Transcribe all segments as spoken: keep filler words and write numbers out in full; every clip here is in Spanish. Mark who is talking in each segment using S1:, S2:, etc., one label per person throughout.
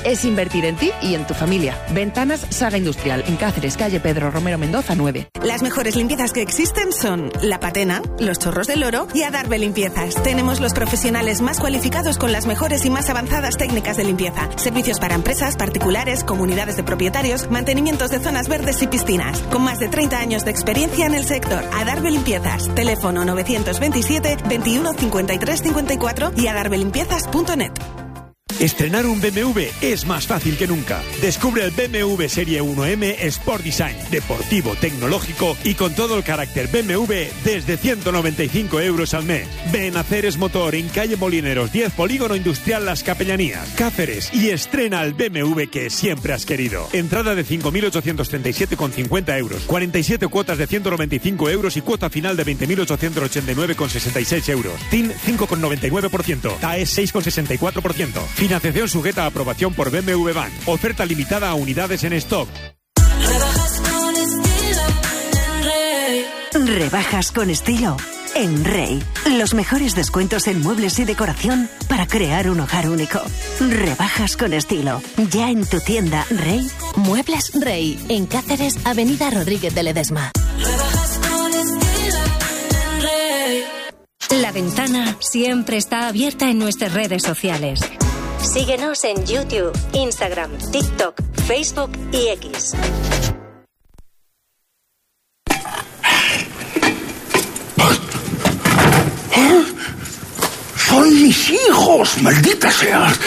S1: es invertir en ti y en tu familia. Ventanas Saga Industrial, en Cáceres, calle Pedro Romero Mendoza nueve.
S2: Las mejores limpiezas que existen son La Patena, Los Chorros del Oro y Adarve Limpiezas. Tenemos los profesionales más cualificados con las mejores y más avanzadas técnicas de limpieza. Servicios para empresas, particulares, comunidades de propietarios, mantenimientos de zonas verdes y piscinas. Con más de treinta años de experiencia en el sector. Adarve Limpiezas. Teléfono novecientos veintisiete, veintiuno, cincuenta y tres, cincuenta y cuatro y adarve limpiezas punto net.
S3: Estrenar un B M W es más fácil que nunca. Descubre el B M W Serie uno M Sport Design, deportivo, tecnológico y con todo el carácter B M W desde ciento noventa y cinco euros al mes. Ven a Ceres Motor en calle Molineros diez, Polígono Industrial Las Capellanías, Cáceres, y estrena el B M W que siempre has querido. Entrada de cinco mil ochocientos treinta y siete con cincuenta euros, cuarenta y siete cuotas de ciento noventa y cinco euros y cuota final de veinte mil ochocientos ochenta y nueve con sesenta y seis euros. T I N cinco coma noventa y nueve por ciento, T A E seis coma sesenta y cuatro por ciento. Financiación sujeta a aprobación por B M W Bank. Oferta limitada a unidades en stock.
S4: Rebajas con estilo en Rey. Los mejores descuentos en muebles y decoración para crear un hogar único. Rebajas con estilo. Ya en tu tienda Rey.
S5: Muebles Rey. En Cáceres, Avenida Rodríguez de Ledesma. Rebajas con estilo en
S6: Rey. La ventana siempre está abierta en nuestras redes sociales. Síguenos en YouTube, Instagram, TikTok, Facebook y X.
S7: ¡Son mis hijos! ¡Maldita seas!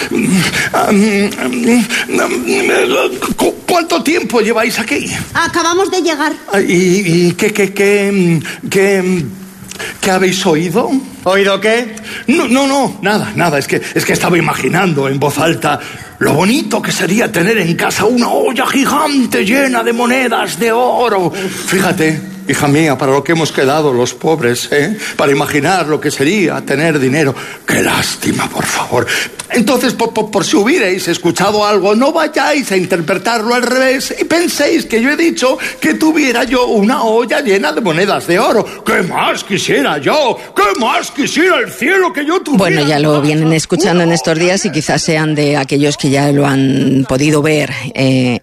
S7: ¿Cuánto tiempo lleváis aquí?
S8: Acabamos de llegar.
S7: ¿Y, y qué, qué, qué, qué, qué habéis oído?
S9: ¿Oído qué?
S7: No, no, no, nada, nada. Es que, es que estaba imaginando en voz alta lo bonito que sería tener en casa una olla gigante llena de monedas de oro. Fíjate, hija mía, para lo que hemos quedado los pobres, ¿eh? Para imaginar lo que sería tener dinero. ¡Qué lástima, por favor! Entonces, por, por, por si hubierais escuchado algo, no vayáis a interpretarlo al revés y penséis que yo he dicho que tuviera yo una olla llena de monedas de oro. ¿Qué más quisiera yo? ¿Qué más quisiera el cielo que yo tuviera?
S10: Bueno, ya lo vienen escuchando en estos días y quizás sean de aquellos que ya lo han podido ver eh,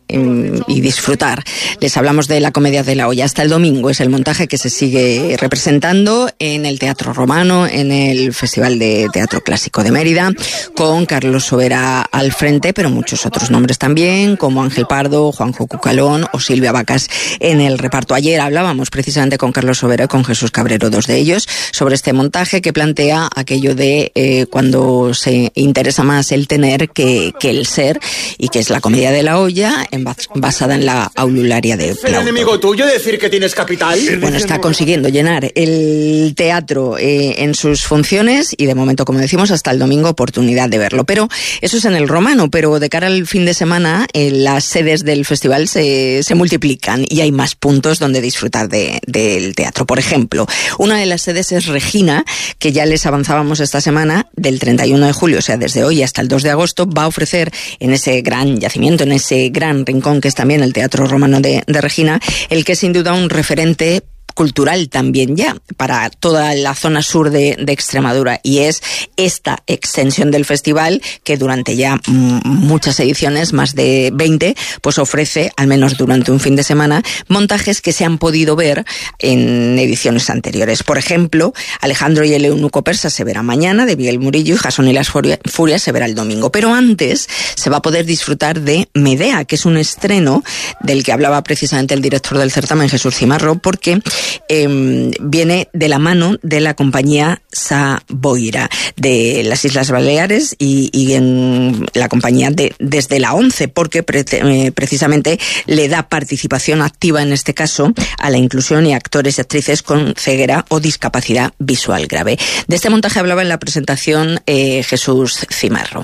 S10: y disfrutar. Les hablamos de la comedia de la olla. Hasta el domingo es el montaje que se sigue representando en el Teatro Romano, en el Festival de Teatro Clásico de Mérida, con Carlos Sobera al frente, pero muchos otros nombres también, como Ángel Pardo, Juanjo Cucalón o Silvia Vacas en el reparto. Ayer hablábamos precisamente con Carlos Sobera y con Jesús Cabrero, dos de ellos, sobre este montaje que plantea aquello de eh, cuando se interesa más el tener que, que el ser, y que es la comedia de la olla en, basada en la aulularia de Plauto.
S9: ¿Es el enemigo tuyo decir que tienes capital?
S10: Bueno, está consiguiendo llenar el teatro eh, en sus funciones y de momento, como decimos, hasta el domingo oportunidad de verlo. Pero eso es en el Romano, pero de cara al fin de semana eh, las sedes del festival se, se multiplican y hay más puntos donde disfrutar de, del teatro. Por ejemplo, una de las sedes es Regina, que ya les avanzábamos esta semana, del treinta y uno de julio, o sea, desde hoy hasta el dos de agosto, va a ofrecer en ese gran yacimiento, en ese gran rincón que es también el Teatro Romano de, de Regina, el que es sin duda un referente cultural también ya para toda la zona sur de, de Extremadura, y es esta extensión del festival que durante ya m- muchas ediciones, más de veinte, pues ofrece, al menos durante un fin de semana, montajes que se han podido ver en ediciones anteriores. Por ejemplo, Alejandro y el eunuco persa se verá mañana, de Miguel Murillo, y Jasón y las Furias se verá el domingo. Pero antes se va a poder disfrutar de Medea, que es un estreno del que hablaba precisamente el director del certamen, Jesús Cimarro, porque Eh, viene de la mano de la compañía Saboira de las Islas Baleares y, y en la compañía de desde la ONCE, porque pre, eh, precisamente le da participación activa en este caso a la inclusión y actores y actrices con ceguera o discapacidad visual grave. De este montaje hablaba en la presentación eh, Jesús Cimarro.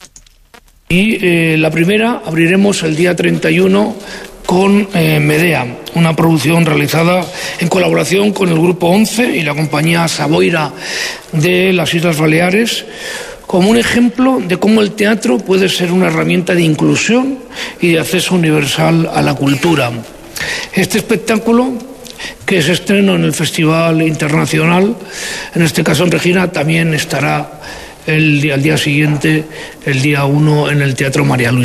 S11: Y eh, la primera abriremos el día treinta y uno con eh, Medea, una producción realizada en colaboración con el Grupo ONCE y la compañía Saboira de las Islas Baleares, como un ejemplo de cómo el teatro puede ser una herramienta de inclusión y de acceso universal a la cultura. Este espectáculo, que es estreno en el Festival Internacional, en este caso en Regina, también estará el día, el día siguiente, el día uno, en el Teatro María Luisa.